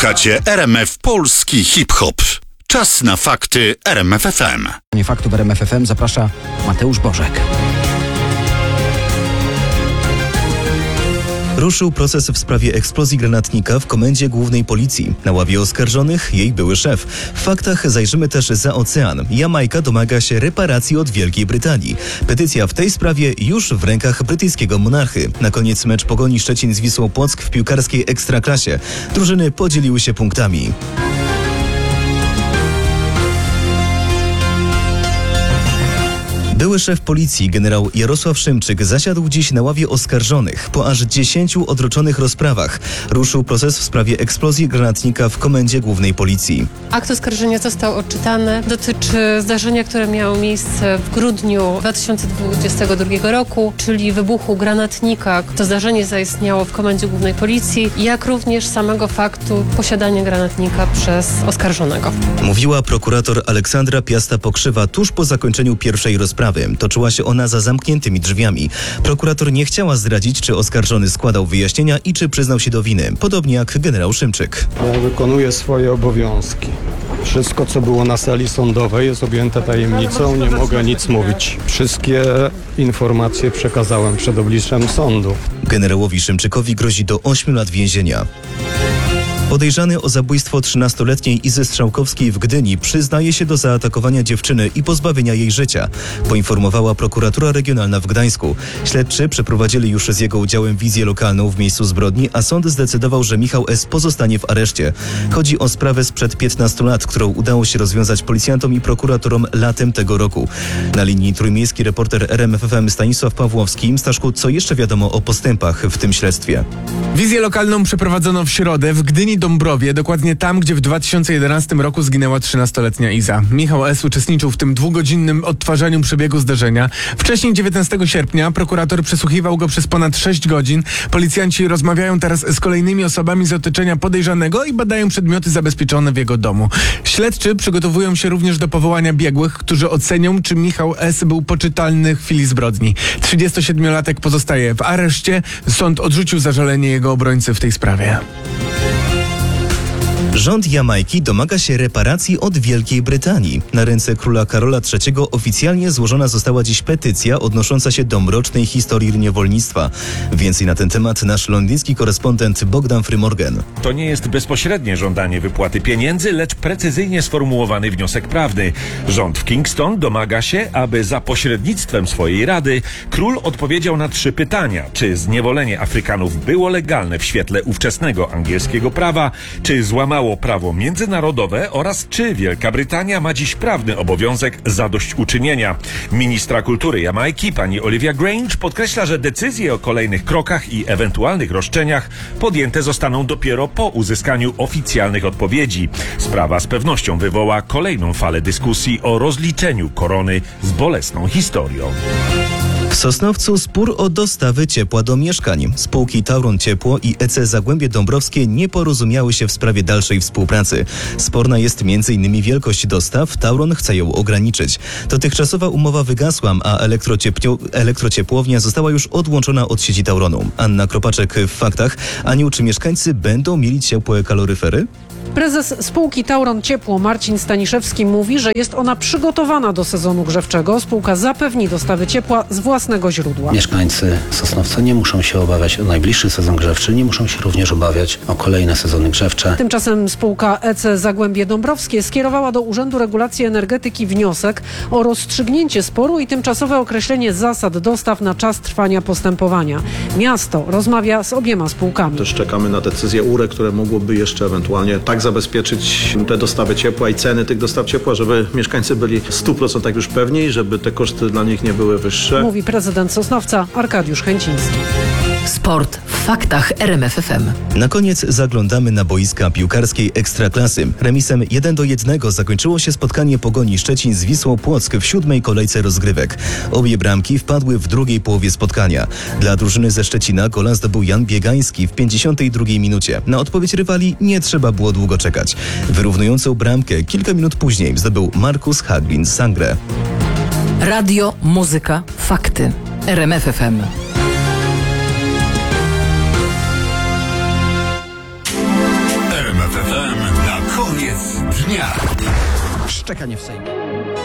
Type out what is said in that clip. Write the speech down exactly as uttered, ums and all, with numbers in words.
Słuchacie R M F Polski Hip-Hop. Czas na fakty R M F F M. Nie faktów w R M F F M zaprasza Mateusz Bożek. Ruszył proces w sprawie eksplozji granatnika w Komendzie Głównej Policji. Na ławie oskarżonych jej były szef. W faktach zajrzymy też za ocean. Jamajka domaga się reparacji od Wielkiej Brytanii. Petycja w tej sprawie już w rękach brytyjskiego monarchy. Na koniec mecz Pogoni Szczecin z Wisłą Płock w piłkarskiej ekstraklasie. Drużyny podzieliły się punktami. Były szef policji, generał Jarosław Szymczyk, zasiadł dziś na ławie oskarżonych. Po aż dziesięciu odroczonych rozprawach ruszył proces w sprawie eksplozji granatnika w Komendzie Głównej Policji. Akt oskarżenia został odczytany. Dotyczy zdarzenia, które miało miejsce w grudniu dwa tysiące dwudziestego drugiego roku, czyli wybuchu granatnika. To zdarzenie zaistniało w Komendzie Głównej Policji, jak również samego faktu posiadania granatnika przez oskarżonego. Mówiła prokurator Aleksandra Piasta-Pokrzywa tuż po zakończeniu pierwszej rozprawy. Toczyła się ona za zamkniętymi drzwiami. Prokurator nie chciała zdradzić, czy oskarżony składał wyjaśnienia i czy przyznał się do winy, podobnie jak generał Szymczyk. Ja wykonuję swoje obowiązki. Wszystko, co było na sali sądowej, jest objęte tajemnicą, nie mogę nic mówić. Wszystkie informacje przekazałem przed obliczem sądu. Generałowi Szymczykowi grozi do ośmiu lat więzienia. Podejrzany o zabójstwo trzynastoletniej Izy Strzałkowskiej w Gdyni przyznaje się do zaatakowania dziewczyny i pozbawienia jej życia, poinformowała prokuratura regionalna w Gdańsku. Śledczy przeprowadzili już z jego udziałem wizję lokalną w miejscu zbrodni, a sąd zdecydował, że Michał S. pozostanie w areszcie. Chodzi o sprawę sprzed piętnastu lat, którą udało się rozwiązać policjantom i prokuratorom latem tego roku. Na linii trójmiejski reporter R M F F M Stanisław Pawłowski. Staszku, co jeszcze wiadomo o postępach w tym śledztwie? Wizję lokalną przeprowadzono w środę w Gdyni Dąbrowie, dokładnie tam, gdzie w dwa tysiące jedenastym roku zginęła trzynastoletnia Iza. Michał S. uczestniczył w tym dwugodzinnym odtwarzaniu przebiegu zdarzenia. Wcześniej, dziewiętnastego sierpnia, prokurator przesłuchiwał go przez ponad sześć godzin. Policjanci rozmawiają teraz z kolejnymi osobami z otoczenia podejrzanego i badają przedmioty zabezpieczone w jego domu. Śledczy przygotowują się również do powołania biegłych, którzy ocenią, czy Michał S. był poczytalny w chwili zbrodni. trzydziestosiedmiolatek pozostaje w areszcie. Sąd odrzucił zażalenie jego obrońcy w tej sprawie. Rząd Jamajki domaga się reparacji od Wielkiej Brytanii. Na ręce króla Karola trzeciego oficjalnie złożona została dziś petycja odnosząca się do mrocznej historii niewolnictwa. Więcej na ten temat nasz londyński korespondent Bogdan Frymorgan. To nie jest bezpośrednie żądanie wypłaty pieniędzy, lecz precyzyjnie sformułowany wniosek prawny. Rząd w Kingston domaga się, aby za pośrednictwem swojej rady król odpowiedział na trzy pytania. Czy zniewolenie Afrykanów było legalne w świetle ówczesnego angielskiego prawa? Czy złamało prawo międzynarodowe oraz czy Wielka Brytania ma dziś prawny obowiązek zadośćuczynienia. Ministra kultury Jamajki, pani Olivia Grange, podkreśla, że decyzje o kolejnych krokach i ewentualnych roszczeniach podjęte zostaną dopiero po uzyskaniu oficjalnych odpowiedzi. Sprawa z pewnością wywoła kolejną falę dyskusji o rozliczeniu korony z bolesną historią. W Sosnowcu spór o dostawy ciepła do mieszkań. Spółki Tauron Ciepło i E C Zagłębie Dąbrowskie nie porozumiały się w sprawie dalszej współpracy. Sporna jest między innymi wielkość dostaw. Tauron chce ją ograniczyć. Dotychczasowa umowa wygasła, a elektrociepło, elektrociepłownia została już odłączona od sieci Tauronu. Anna Kropaczek w faktach. Aniu, czy mieszkańcy będą mieli ciepłe kaloryfery? Prezes spółki Tauron Ciepło Marcin Staniszewski mówi, że jest ona przygotowana do sezonu grzewczego. Spółka zapewni dostawy ciepła z własnego źródła. Mieszkańcy Sosnowca nie muszą się obawiać o najbliższy sezon grzewczy, nie muszą się również obawiać o kolejne sezony grzewcze. Tymczasem spółka E C Zagłębie Dąbrowskie skierowała do Urzędu Regulacji Energetyki wniosek o rozstrzygnięcie sporu i tymczasowe określenie zasad dostaw na czas trwania postępowania. Miasto rozmawia z obiema spółkami. Też czekamy na decyzję U R E, które mogłoby jeszcze ewentualnie tak zabezpieczyć te dostawy ciepła i ceny tych dostaw ciepła, żeby mieszkańcy byli w stu procentach już pewni, żeby te koszty dla nich nie były wyższe. Mówi prezydent Sosnowca Arkadiusz Chęciński. Sport w faktach R M F F M. Na koniec zaglądamy na boiska piłkarskiej Ekstraklasy. Remisem jeden do jednego zakończyło się spotkanie Pogoni Szczecin z Wisłą Płock w siódmej kolejce rozgrywek. Obie bramki wpadły w drugiej połowie spotkania. Dla drużyny ze Szczecina gola zdobył Jan Biegański w pięćdziesiątej drugiej minucie. Na odpowiedź rywali nie trzeba było długo czekać. Wyrównującą bramkę kilka minut później zdobył Markus Haglin z Sangre. Radio, muzyka, fakty. R M F F M. R M F F Szczepiec dnia. Szczekanie w Sejmie.